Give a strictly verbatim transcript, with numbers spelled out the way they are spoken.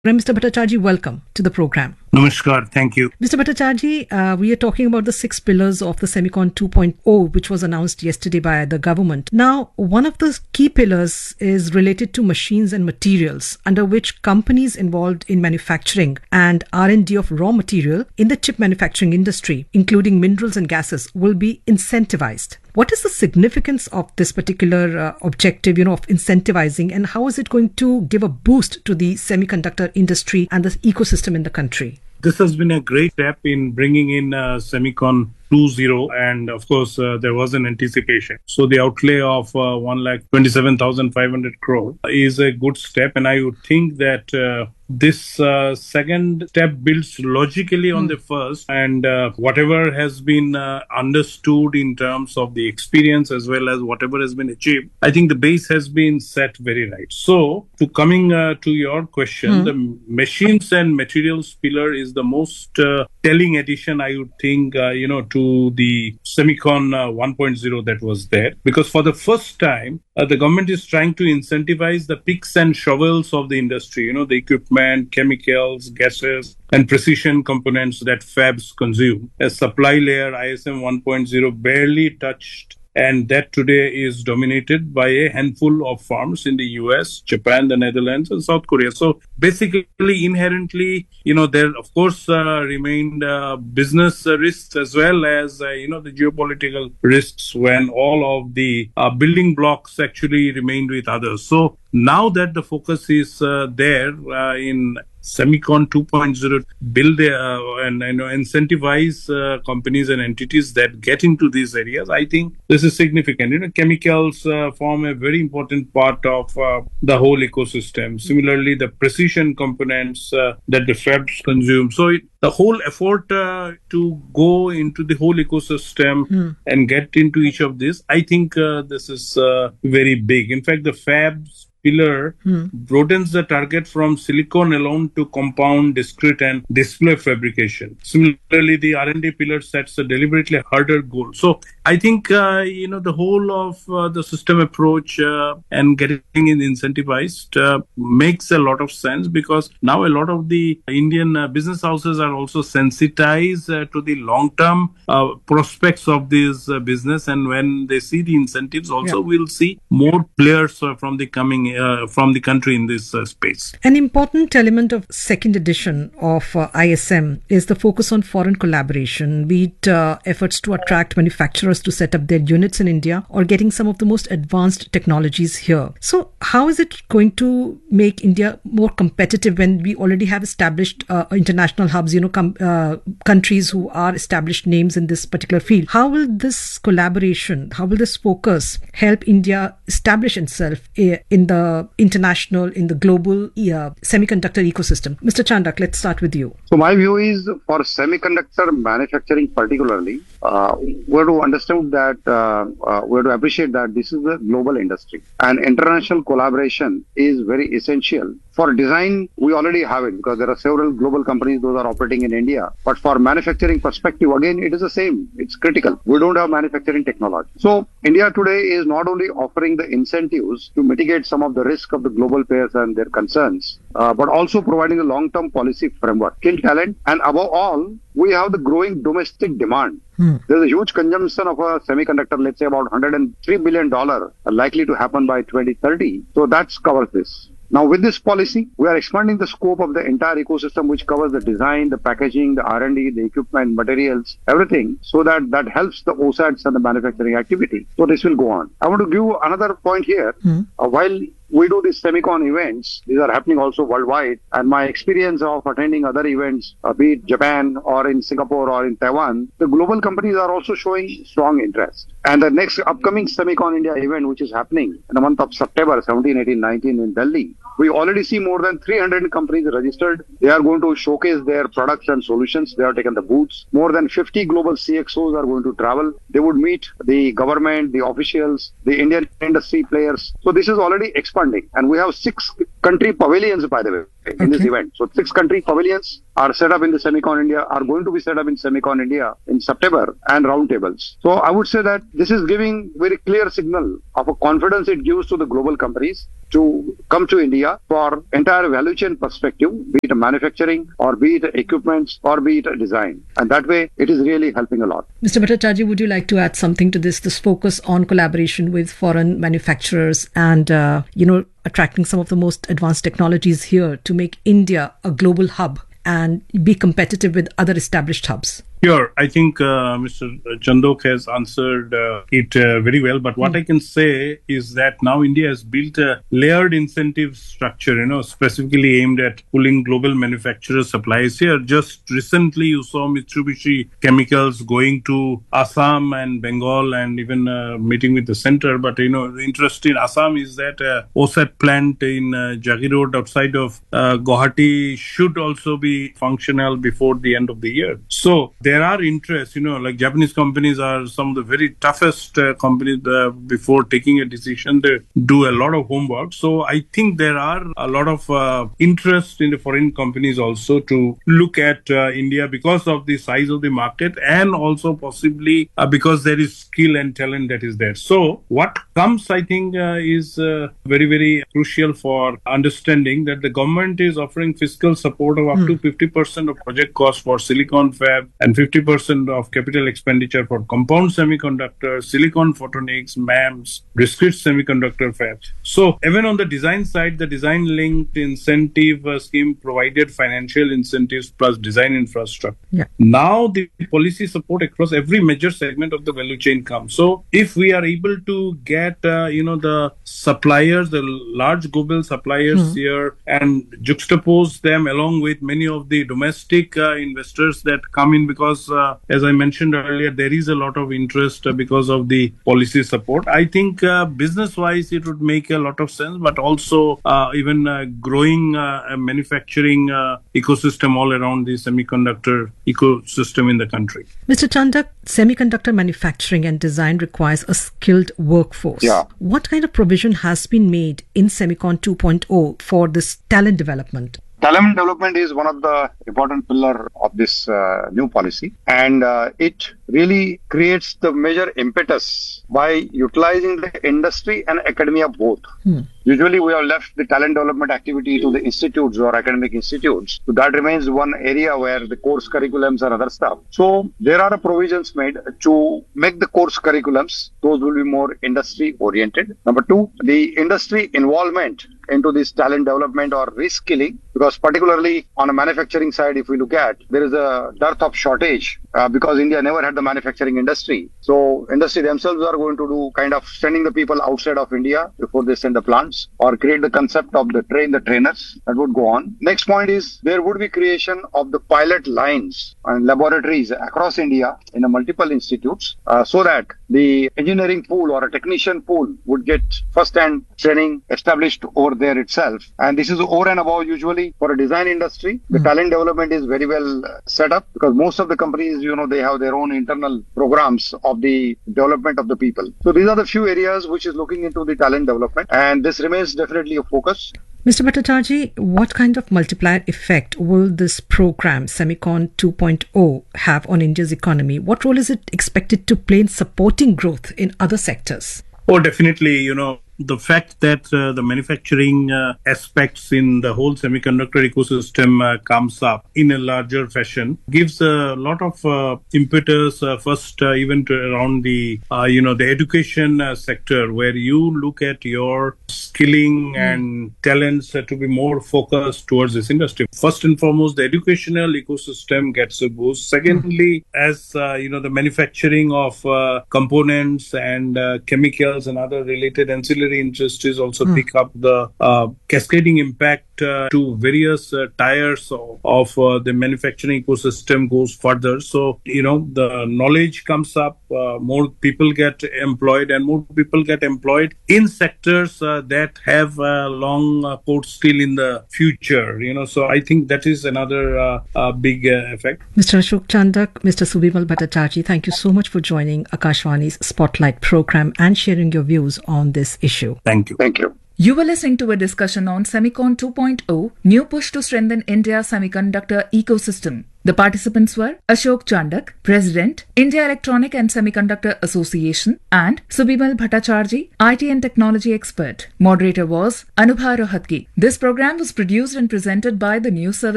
Mister Bhattacharjee, welcome to the program. Namaskar, thank you. Mister Bhattacharjee, uh, we are talking about the six pillars of the Semicon two point oh, which was announced yesterday by the government. Now, one of the key pillars is related to machines and materials, under which companies involved in manufacturing and R and D of raw material in the chip manufacturing industry, including minerals and gases, will be incentivized. What is the significance of this particular uh, objective, you know, of incentivizing, and how is it going to give a boost to the semiconductor industry and the ecosystem in the country? This has been a great step in bringing in uh, Semicon two point oh, and of course uh, there was an anticipation. So the outlay of uh, one lakh twenty-seven thousand five hundred crore is a good step, and I would think that uh, this uh, second step builds logically on mm. the first, and uh, whatever has been uh, understood in terms of the experience as well as whatever has been achieved, I think the base has been set very right. So to coming uh, to your question, mm. the machines and materials pillar is the most uh, telling addition, I would think, uh, you know, to the Semicon uh, one point oh that was there, because for the first time, uh, the government is trying to incentivize the picks and shovels of the industry, you know, the equipment, chemicals, gases, and precision components that fabs consume. A supply layer, I S M one point oh, barely touched, and that today is dominated by a handful of firms in the U S, Japan, the Netherlands, and South Korea. So basically, inherently, you know, there, of course, uh, remained uh, business uh, risks as well as, uh, you know, the geopolitical risks when all of the uh, building blocks actually remained with others. So now that the focus is uh, there uh, in Semicon two point oh, build uh, and you know, incentivize uh, companies and entities that get into these areas, I think this is significant. You know, chemicals uh, form a very important part of uh, the whole ecosystem. Similarly, the precision components uh, that the fabs consume. So it, the whole effort uh, to go into the whole ecosystem mm. and get into each of these, I think uh, this is uh, very big. In fact, the fabs pillar hmm. broadens the target from silicon alone to compound, discrete, and display fabrication. Similarly, the R and D pillar sets a deliberately harder goal. So I think, uh, you know, the whole of uh, the system approach uh, and getting it incentivized uh, makes a lot of sense, because now a lot of the Indian uh, business houses are also sensitized uh, to the long-term uh, prospects of this uh, business. And when they see the incentives, also yeah. we'll see more players uh, from the coming Uh, from the country in this uh, space. An important element of second edition of uh, I S M is the focus on foreign collaboration, be it uh, efforts to attract manufacturers to set up their units in India or getting some of the most advanced technologies here. So how is it going to make India more competitive when we already have established uh, international hubs, you know, com- uh, countries who are established names in this particular field? How will this collaboration, how will this focus help India establish itself in the international, in the global uh, semiconductor ecosystem? Mister Chandak, let's start with you. So my view is, for semiconductor manufacturing particularly, uh, we have to understand that, uh, uh, we have to appreciate that this is a global industry, and international collaboration is very essential. For design, we already have it because there are several global companies, those are operating in India. But for manufacturing perspective, again, it is the same. It's critical. We don't have manufacturing technology. So India today is not only offering the incentives to mitigate some of the risk of the global players and their concerns, uh, but also providing a long-term policy framework, skill talent, and above all, we have the growing domestic demand. Hmm. There's a huge consumption of a semiconductor, let's say about one hundred three billion dollars, likely to happen by twenty thirty. So that covers this. Now, with this policy, we are expanding the scope of the entire ecosystem, which covers the design, the packaging, the R and D, the equipment, materials, everything, so that that helps the O S A Ts and the manufacturing activity. So this will go on. I want to give another point here. Hmm. Uh, while we do these Semicon events, these are happening also worldwide, and my experience of attending other events, uh, be it Japan or in Singapore or in Taiwan, the global companies are also showing strong interest. And the next upcoming Semicon India event, which is happening in the month of September, seventeen, eighteen, nineteen in Delhi, we already see more than three hundred companies registered. They are going to showcase their products and solutions. They have taken the booths. More than fifty global C X Os are going to travel. They would meet the government, the officials, the Indian industry players. So this is already expanding. And we have six country pavilions, by the way, in Okay. this event. So six country pavilions are set up in the Semicon India, are going to be set up in Semicon India in September, and roundtables. So I would say that this is giving very clear signal of a confidence it gives to the global companies to come to India for entire value chain perspective, be it manufacturing or be it equipments or be it design. And that way, it is really helping a lot. Mister Bhattacharjee, would you like to add something to this, this focus on collaboration with foreign manufacturers and, uh, you know, attracting some of the most advanced technologies here to make India a global hub and be competitive with other established hubs? Sure. I think uh, Mister Chandok has answered uh, it uh, very well. But what mm. I can say is that now India has built a layered incentive structure, you know, specifically aimed at pulling global manufacturer supplies here. Just recently, you saw Mitsubishi Chemicals going to Assam and Bengal and even uh, meeting with the center. But, you know, the interest in Assam is that uh, O S A T plant in uh, Jagi Road outside of uh, Guwahati should also be functional before the end of the year. So, there are interests, you know, like Japanese companies are some of the very toughest uh, companies uh, before taking a decision. They do a lot of homework. So I think there are a lot of uh, interest in the foreign companies also to look at uh, India because of the size of the market and also possibly uh, because there is skill and talent that is there. So what comes, I think, uh, is uh, very, very crucial for understanding that the government is offering fiscal support of up mm. to fifty percent of project cost for silicon fab and fifty percent of capital expenditure for compound semiconductors, silicon photonics, M A Ms, discrete semiconductor fabs. So even on the design side, the design-linked incentive uh, scheme provided financial incentives plus design infrastructure. Yeah. Now the policy support across every major segment of the value chain comes. So if we are able to get, uh, you know, the suppliers, the large global suppliers mm-hmm. here and juxtapose them along with many of the domestic uh, investors that come in because Uh, as I mentioned earlier, there is a lot of interest uh, because of the policy support. I think uh, business-wise, it would make a lot of sense, but also uh, even uh, growing uh, a manufacturing uh, ecosystem all around the semiconductor ecosystem in the country. Mister Chandak, semiconductor manufacturing and design requires a skilled workforce. Yeah. What kind of provision has been made in Semicon two point oh for this talent development? Talent development is one of the important pillar of this uh, new policy, and uh, it really creates the major impetus by utilizing the industry and academia both. Hmm. Usually we have left the talent development activity to the institutes or academic institutes. So that remains one area where the course curriculums and other stuff. So there are provisions made to make the course curriculums, those will be more industry oriented. Number two, the industry involvement into this talent development or reskilling, because particularly on a manufacturing side, if we look at, there is a dearth of shortage uh, because India never had the manufacturing industry. So industry themselves are going to do kind of sending the people outside of India before they send the plants or create the concept of the train the trainers that would go on. Next point is there would be creation of the pilot lines and laboratories across India in a multiple institutes uh, so that the engineering pool or a technician pool would get first-hand training established over there itself. And this is over and above usually for a design industry. The mm. talent development is very well set up because most of the companies, you know, they have their own internal programs of the development of the people. So these are the few areas which is looking into the talent development, and this remains definitely a focus. Mister Bhattacharjee, what kind of multiplier effect will this program, Semicon two point oh, have on India's economy? What role is it expected to play in supporting growth in other sectors? Oh, definitely, you know, the fact that uh, the manufacturing uh, aspects in the whole semiconductor ecosystem uh, comes up in a larger fashion gives a lot of uh, impetus uh, first uh, even to around the uh, you know the education uh, sector, where you look at your skilling mm. and talents uh, to be more focused towards this industry. First and foremost, the educational ecosystem gets a boost. Secondly, mm. as uh, you know the manufacturing of uh, components and uh, chemicals and other related ancillary industries also mm. pick up the uh, cascading impact uh, to various uh, tiers of, of uh, the manufacturing ecosystem goes further. So, you know, the knowledge comes up, uh, more people get employed and more people get employed in sectors uh, that have a long uh, course still in the future, you know. So I think that is another uh, uh, big uh, effect. Mister Ashok Chandak, Mister Subimal Bhattacharjee, thank you so much for joining Akashvani's Spotlight program and sharing your views on this issue. Thank you. Thank you. You were listening to a discussion on Semicon two point oh, new push to strengthen India's semiconductor ecosystem. The participants were Ashok Chandak, President, India Electronic and Semiconductor Association, and Subimal Bhattacharjee, I T and Technology Expert. Moderator was Anubha Rohatgi. This program was produced and presented by the News Service